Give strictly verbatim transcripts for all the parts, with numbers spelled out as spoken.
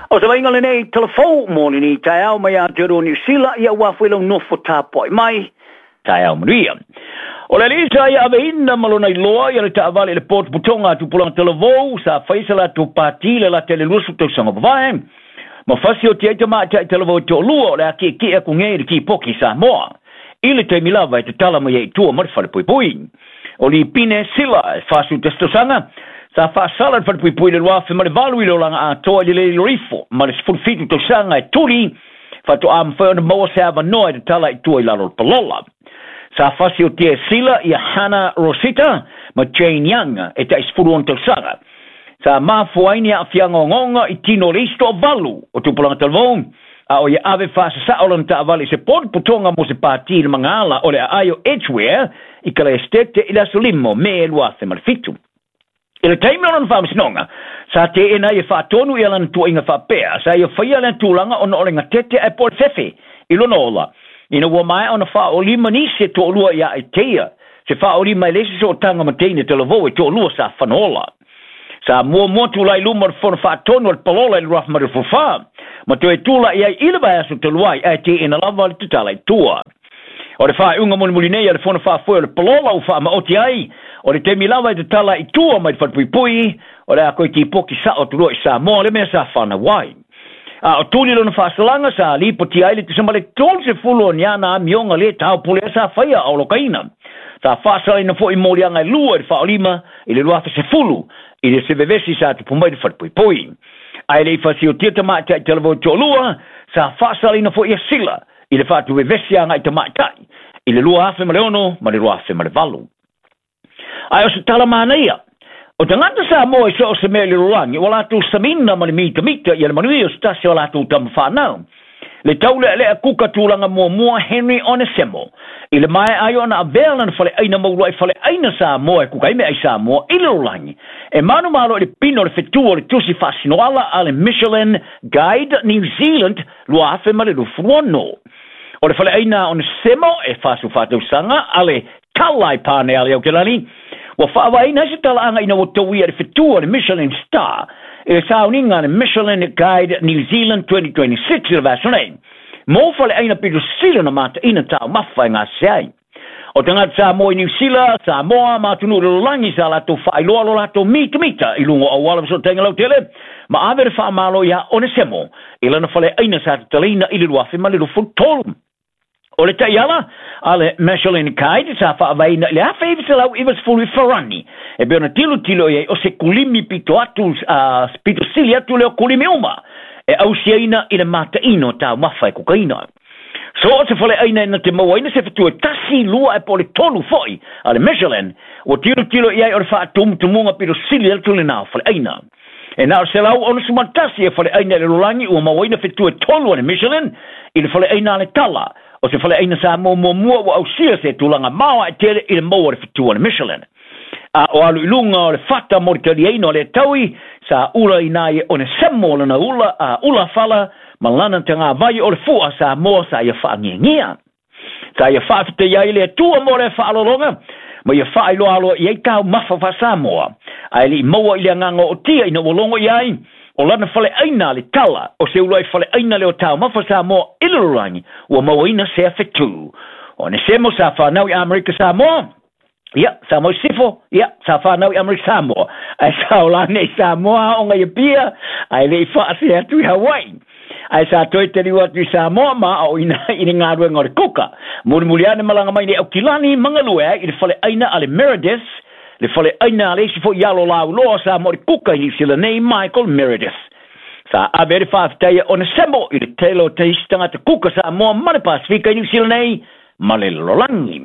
O sa vainga le nei telefou mo ni tai au mai a te roni sila ia wafwelo nofo tāpoi mai tai au maria. O le lisa ia ave ina malona i loa ia le taavale le pot putonga tu pulang televou sa faisala tu pati le la tele lusu tu sanga bavae. Ma fasi o te maa te televou te o lua o le aki ki e kungei ki poki sa moa. Ile te milava e te tala mai e tua marifale pui pui. O li pine sila e fasu testo sanga. Sa fa sala fa pui pui le wafe ma le valu i lo langa a toa le le rifo ma le fulfitu to sanga e turi fa to am fa na mo se ava no e tala i tua i lalo palola sa fa si o te sila i Hana Rosita ma Jane Young e ta isfuru on to sanga sa ma fuaini a fianga ngonga i tino listo valu o tu polanga telvon a o ia ave fa sa olan ta vale se pod putonga mo se pati le mangala o le ayo edgeware i kala estete i la solimo me el wafe ma le fitu. Ele taimi ona fa msinonga sa te ena ye fa tonu ia lan tu inga fa pea sa ye fa ia lan tulanga ona olenga tete e por fefe ilo nola ina wo mai ona fa oli mani se to lua ia itea se fa oli mai lesi so tanga matene te lavo e to lua sa fanola sa mo mo tu lai lumar for fa tonu al palola il rahmar fu fa ma to e tula ia ile ba so te lua ia te ina lava te tala tua o le fa unga mon mulinea le fona fa fo le palola u fa ma oti ai o le te milawa i te tala i tua mai whatpui pui, o le a koe ki poki sa o turo i sa moa, le mea sa whana wai. A o tūni lona whasalanga sa li poti ai le te samale tōl se fulu o niana a mionga le tau pule sa whaia o lokaina. Sa whasala ina fo i mori anga i lua i whaolima, i le luafa se fulu, i le se vevesi sa te pumai de whatpui pui. Ai le i whasi o tia tamai tai televo tō lua, sa whasala ina fo i a sila, i le whatu vevesi anga i tamai tai, i le lua afe ma le ono, ma le lua afe ma le valu. Ai o se tala mana ia. O te ngata sa moa i so o se mea li rorangi, o latu samina mani mita mita, i ala manui o stasi o latu tama whanau. Le taule le a kuka tūlanga mua mua Henry Onesemo. I le mai ai ona a vela na fale aina maurua i fale aina sa moa e kuka ime ai sa moa i le rorangi. E manu malo le pino le fetua le tusi fasinoala a le Michelin Guide New Zealand lua afe ma le rufuono. O le fale aina Onesemo e fasu fatau sanga a le kalai pane ale au ke lani. Wa whaawa ina se tala anga ina o tawia le fetua le Michelin Star. E sauninga le Michelin Guide New Zealand twenty twenty-six le vasonei. Mo fale aina pidu sila na mata ina tau mawhai ngā seai. O tangat sa mo i New Zealand, sa moa matunu le langi sa lato whailoa lo lato mita mita i lungo au wala so tenga lau tele. Ma ave le whaamalo ia Onesemo. Ila na fale aina sa talina i le luafe ma le lufu tolu. O le taiala, a le Michelin Guide, sa whaawaina, le hawha iwi se lau iwas fulu i wharani. E beona tilo tilo e o se kulimi pito atu, uh, pito sili atu leo kulimi uma. E au siaina i le mata ino tau mawha e kukaina. So o se whale aina ina te maua ina se whatua tasi lua e pole tolu foi, a le Michelin, o tilo tilo i ai o le wha tum tumunga pito sili atu le nao whale aina. E nao se lau o le sumatasi e whale aina le rolangi ua maua ina whatua tolu a le Michelin, i le whale aina le tala. O se whale aina sa mo mo mua wa au sia se tulanga maua e tele i le maua le fitua le Michelin. A o alu ilunga o le fata mo le tali eino le taui sa ula inai o ne semo lana ula a ula fala ma lana te ngā vai o le fua sa moa sa ia wha ngia. Sa ia wha fite iai le tua mo le wha alolonga ma ia wha ilo alo i ei tau mafa wha sa moa. A ili maua ili anganga o tia ina wolongo iai. O lana fale aina le tala, o se ulai fale aina leo tau mafa sa moa ilirurangi, ua maua ina se afetu. O ne semo sa whanau i Amerika sa moa, ia, sa moa sifo, ia, sa whanau i Amerika sa moa. Ai sa olane sa moa o ngai pia, ai le i whaase atu i Hawaii. Ai sa toi te riwa atu i sa moa ma o ina ina ngā rua ngore kuka. Muri muri ane malanga mai ne au kilani mangalue, i le fale aina ale Meredith, le fale aina le si fo yalo lau loa sa mori kuka i sila nei Michael Meredith. Sa a veri whaafitea o Onesemo i le telo te istanga te kuka sa moa mane Pasifika i sila nei male lolangi.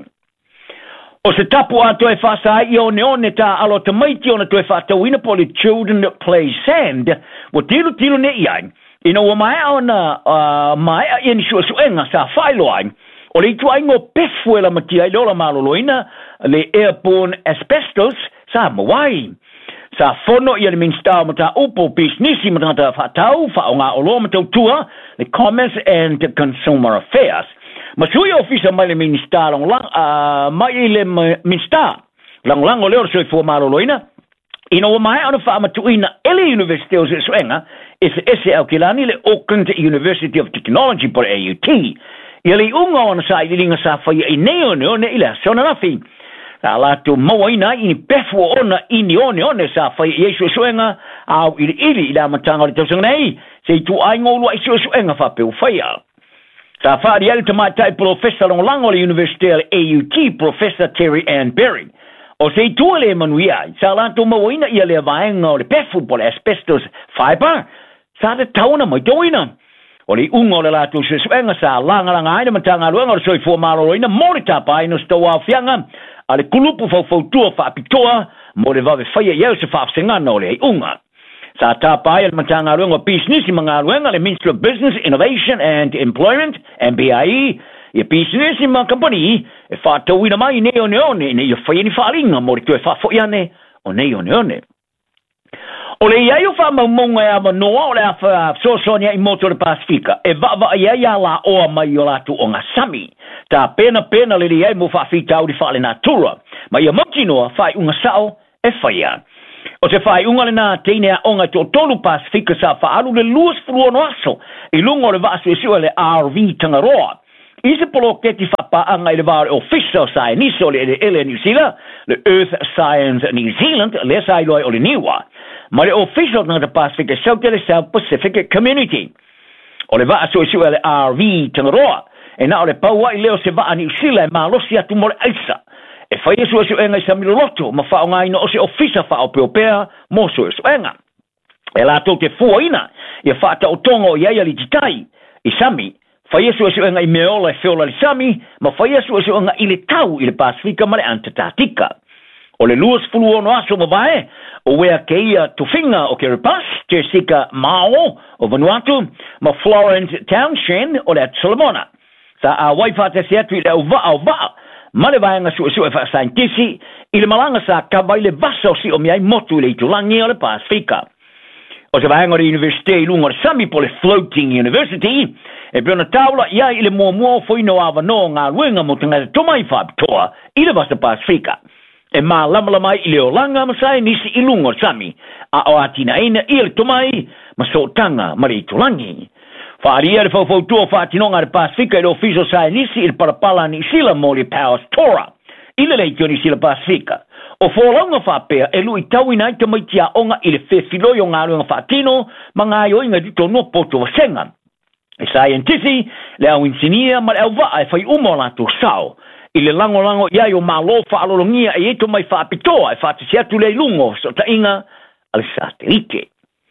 O se tapu a toe whaasa i o neone ta alo te maiti o na toe whaatau ina poli children that play sand mo tilo tilo ne iai. Ina o mai au na uh, mai a iani sua suenga sa whailo ai. O le itu aingo pefuela matia i lola maloloina le airborne asbestos sa mawai. Sa fono i le minstau mata upo pisnisi mata whatau whaonga o loa mata utua le Commerce and Consumer Affairs. Masui ofisa mai le minstau lang lang uh, mai le minstau lang lang o leo soi fua maloloina. Ina o mai ana wha matuina ele university o se suenga ese ese au kilani le Auckland University of Technology por A U T. Ili unga ona sa ilinga sa fai i neo neo ne ila sona nafi. Sa latu mawaina ini pefu ona ini one one sa fai Yesu suenga au ili ili ila matanga le tausang nei. Se tu ai ngolu ai Yesu suenga fa peu faya. Sa fari ali tamatai professor long lango le University A U T Professor Terry Ann Berry. O se tu le manuia sa latu mawaina ia le vaenga o le pefu por asbestos fiber. Sa de tauna mai doina. O le unga o le latu se suenga sa langa langa aina matanga luenga o le soi fua maro ina mori tapa aina stoa fianga a le kulupu fau fau tua fa apitoa mo le vave faya iau se fa afsengana o le unga. Sa tapa aina matanga luenga business i mga luenga le Ministry of Business, Innovation and Employment, M B I E, i business i mga company e fa tauina mai neo neone ne i faya ni falinga mo le tue fa foiane o neo neone. O le iaio fa maumonga e ama noa o le afa sosonia i moto le Pasifika. E va va ia ia la oa mai o latu o ngasami. Ta pena pena le iai mo fa fita au di fa le natura. Ma ia moti noa fai unga sao e faia. O se fai unga le na teine a onga to tolu Pasifika sa fa alu le luas frua no aso. I lungo le vasu e siwa le R V Tangaroa. Ise polo keti fa pa anga i le vare official science o le ele New Zealand. Le Earth Science New Zealand le sa iloi o le niwa. Ma le official na the Pacific South le South Pacific Community. O le va so isu le R V Tangaroa. E na o le paua i leo se va ani usila e malosi atu mo le aisa. E fai isu isu enga i samiloto ma fa o ngai no o se official fa o peopea mo so isu enga. E la to te fua ina. I fa ta o tongo i aia li titai. I sami. Fai isu isu enga i meola e feola li sami. Ma fai isu isu enga i le tau i le Pasifika ma le Antarctica. O le luas fulu ono aso ma vae. O wea ke ia tufinga o Kiribati, Jessica Mao o Vanuatu, ma Florence Townshend o le Solomona. Sa a waifata se atu i le au va au va, ma le vaenga su su e fa saintisi, i le malanga sa kabai le vasa o si o miai motu le itulangi o le Pasifika. O se vaenga o le Universite i lunga o sami po le Floating University, e peona taula ia i le mua mua o foino ava no ngā luenga mo tangata tomai whaapitoa i le vasa Pasifika. E ma lama lama i leo langa masai nisi i lungo sami. A o atina ina i le tomai ma so tanga ma le itulangi. Whaaria le fau fau tua whaatinonga le Pasifika i le official sai nisi i le parapala ni sila mo le Powers Tora. I le leitio ni sila Pasifika. O wholaunga whapea e lui tauina i tamaitia onga i le whewhiloi o ngā luenga whaatino ma ngā ioinga dito no poto wa senga. E scientisti le au insinia ma le au waa e whai umo lato sao. I le lango lango ia yo malo fa alolongia e eto mai fa apitoa e fa tisi atu le lungo so ta inga al satelite.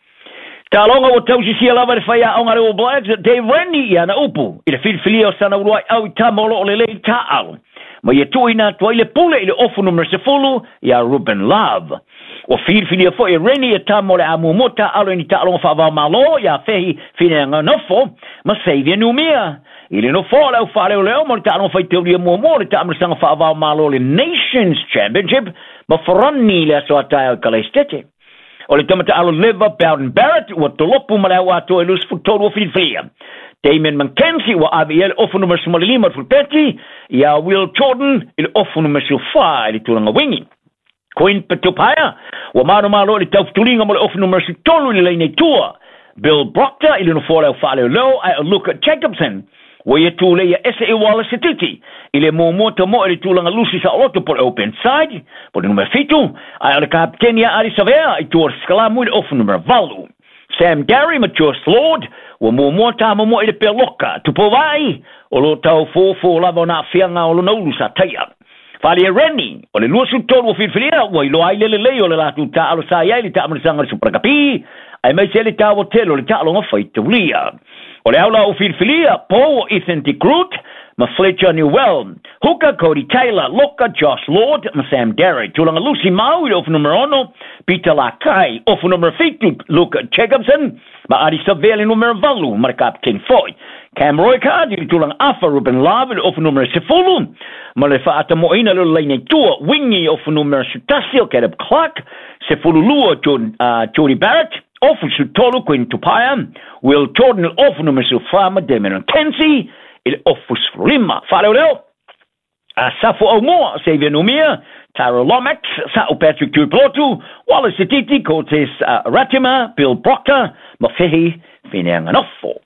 Ta longa o tausi sia lava le whaia aonga reo Blacks Dave Rennie ia na upu i le filfilia o sana uruai au i ta molo o le lei ta alu. Ma ia tuina tua i le pule i le ofu numero sefulu ia Ruben Love. O filfilia fo i Rennie e ta mole a mumota alu ni ta alonga fa avao malo ia fehi fine nganofo ma seivia numia. I le no fōle au whare o leo mo le tāno whai teoria mua mō le tāmara sanga whaavao malo le Nations Championship ma wharani le aso atai au Kalaistete. O le tamata alo Lever Bowden Barrett ua tolopu ma le au ato e lus futoru o whiwhia. Damien McKenzie ua avi ele ofu numero sumali lima fulpeti ia Will Jordan i le ofu numero sufa i le tulanga wingi. Queen Petupaya ua mano malo le taufutulinga mo le ofu numero sutolu i le leine tua. Bill Proctor i le no fōle au whare o leo ai Luke Jacobson. Wa ia tūle ia ese i wala se titi. I le mōmota mo e tūlanga lusi sa oloto por open side, por numero fitu, ai ole kaptenia Ari Savea i tūr skalamu i le ofu numero valu. Sam Gary ma Jost Lord, wa mōmota mo mo i le peloka, tupo vai, o lo tau fōfō lava o nā whianga o lo naulu sa taia. Whale e Rennie, o le luasu tōru o whiwhiria, wa i lo ai lele leo le latu ta alo sa iai li ta amarisanga le suprakapi, ai mai se le ta o telo le ta alonga whaitaulia. O le aula o whiwhiria, Paul Ethan de Groot, ma Fletcher Newell, Hooker Cody Taylor, Loka Josh Lord, ma Sam Derrick, tulanga Lucy Mau i ofu numero ono, Peter Lakai, ofu numero fitu, Luke Jacobson, ma Adi Saveli numero valu, ma le Captain Foy, Cam Roycard, i tulanga Afa Ruben Love, i ofu numero sefulu, ma le whaata moina le leine tua, Wingi ofu numero sutasio, Caleb Clark, sefulu lua, uh, Jody Barrett, ofu su tolu Queen Tupaya, Will Jordan il ofu numero su fama Damien Kenzie, il ofu su lima. Fale o leo, a Safo Omoa, Xavier Numia, Tara Lomax, Sao Patrick Tuipulotu, Wallace Titi, Cortes uh, Ratima, Bill Proctor, Mafehi, Fineanganofo.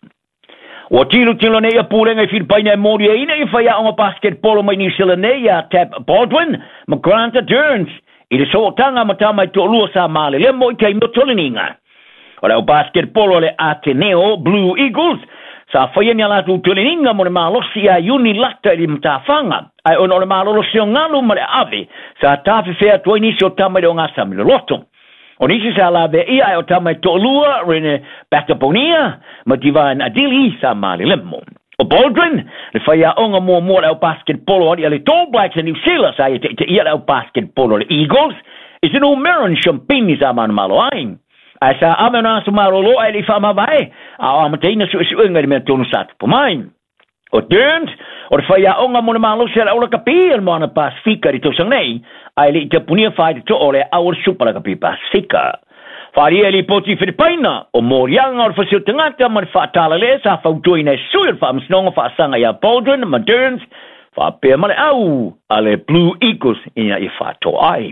O tilo tilo nei a pūrenga I whirpaina e mōria ina I whaia o basketball mai New Zealand nei a Tab Baldwin, ma Granta Durns, I le sootanga ma tamai to lua sa male le mo I kei motolininga. O leo basketball o le Ateneo Blue Eagles, sa whaia ni alatu tolininga mo le malosi a uni lata I mtawhanga, ai ono le malolosi o ngalu ma le ave, sa tafi fea tuai nisi o tamai o ngasa mi le loto. O nisi sa la be ia o tamai to lua rene Bakaponia ma divan adili sa mali lemmo. O Baldwin le whaia onga mua mua leo basketball o le All Blacks in New Zealand sa ia te, te ia leo basketball o le Eagles is an Umeran champini sa man malo aing. Ai sa amena sa maro lo ai le whama vai a amateina su isu inga me tonu satu pumain. O Durns, o le whaia onga mo le malo se la ora kapi al moana Pasifika I tosang nei, ai le ita punia whai te to o le awar supala kapi Pasifika. Whari e li poti Filipaina, o morianga o le whasio tangata ma le whaatala le sa whautoi nei sui le whaamsinonga whaasanga ia Baldwin ma Durns, whaapea ma le au a le Blue Eagles ina I whaato ai.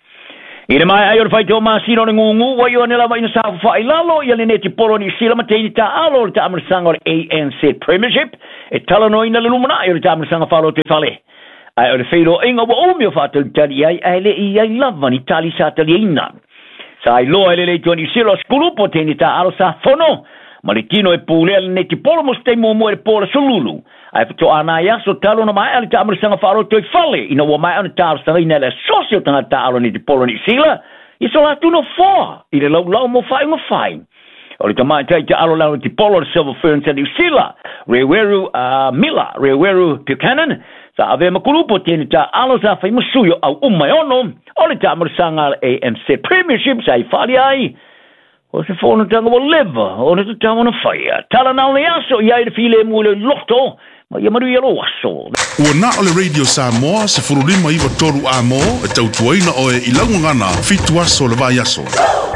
I le mai ai o le whaiteo masino le ngungu, wai o nila waina sa whai lalo, I le neti polo ni sila ma teini ta alo le ta amarisanga o le A N Z Premiership, e talano ina le lumana I o le ta amarisanga whalo te whale. Ai o le whairo inga wa omio whaatau tali ai, ai le I ai lava ni tali sa tali ina. Sa ai loa le le tuani sila o skulupo teini ta alo sa whono, ma le tino e pūlea le neti polo mo stei mo mo e polo sululu. Ai to ana ia so talo na mai ali tamar sanga faro to fale ina wa mai ana tar sa ina le socio tanga talo ni di polo ni sila I so la tu no fo I le lau lau mo fai mo fai o le tamai tai te alo lau di polo le Silver Ferns ni sila Reweru uh, Miller Reweru Buchanan sa ave makulupo teni ta alo sa fai mo suyo au umai ono o le tamar sanga A M C Premiership sai fali ai o se fono tanga mo leva o le tanga mo fai tala na le aso ia I file mo le loto ma ia maru yelo waso. Ua na o le Radio Samoa se furulima iwa toru a mo e tautuaina o e ilangu ngana fitu aso le vai aso.